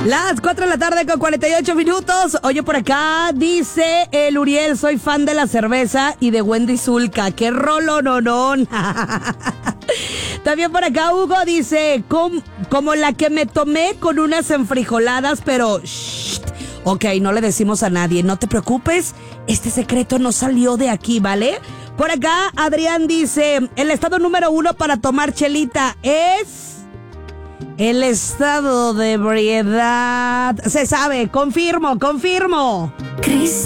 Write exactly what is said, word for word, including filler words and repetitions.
Las cuatro de la tarde con cuarenta y ocho minutos. Oye, por acá dice el Uriel, soy fan de la cerveza y de Wendy Zulka. ¡Qué rolo, no, no! También por acá Hugo dice, Com, como la que me tomé con unas enfrijoladas, pero... Shh, ok, no le decimos a nadie, no te preocupes. Este secreto no salió de aquí, ¿vale? Por acá Adrián dice, el estado número uno para tomar chelita es... el estado de ebriedad. Se sabe, confirmo, confirmo. Cris.